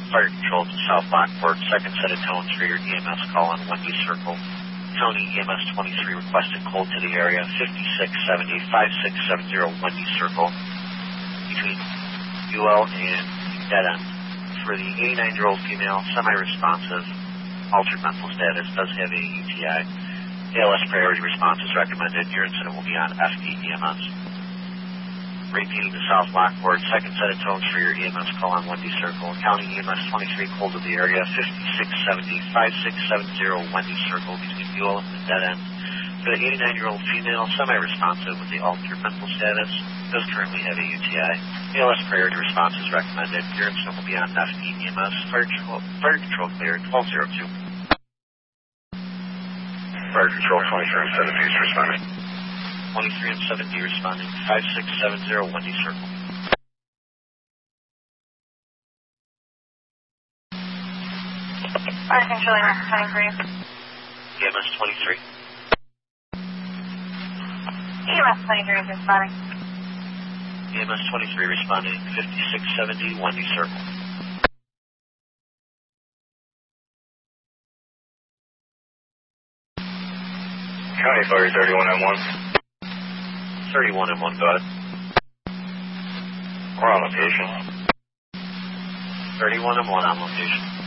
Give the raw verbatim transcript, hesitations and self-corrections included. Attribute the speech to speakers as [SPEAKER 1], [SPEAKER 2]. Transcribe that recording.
[SPEAKER 1] Fire Control to South Lockport. Second set of tones for your E M S call on Wendy Circle. County E M S twenty-three requested cold to the area. fifty-six seventy, fifty-six seventy Wendy Circle. Between U L and Dead End. For the eighty-nine-year-old female, semi-responsive, altered mental status, does have a U T I. A L S priority response is recommended. Your incident will be on F D E M S. Repeating to South Lockport, second set of tones for your E M S call on Wendy Circle. County E M S twenty-three cold to the area. fifty-six seventy, fifty-six seventy Wendy Circle between U L and Dead End. For the eighty-nine-year-old female, semi-responsive with the altered mental status, does currently have a U T I. A L S priority response is recommended. Your incident will be on F D E M S. Fire Control, Fire Control clear, twelve oh two.
[SPEAKER 2] Fire Control twenty-three and seventy is responding.
[SPEAKER 1] twenty-three and seventy responding. fifty-six seventy Wendy Circle.
[SPEAKER 3] Fire Control twenty-three.
[SPEAKER 1] E M S twenty-three.
[SPEAKER 3] E M S twenty-three is responding.
[SPEAKER 1] E M S twenty-three responding. fifty-six seventy Wendy Circle.
[SPEAKER 2] County Fire thirty-one M one.
[SPEAKER 1] thirty-one M one, go ahead.
[SPEAKER 2] We're on location.
[SPEAKER 1] thirty-one M one on location.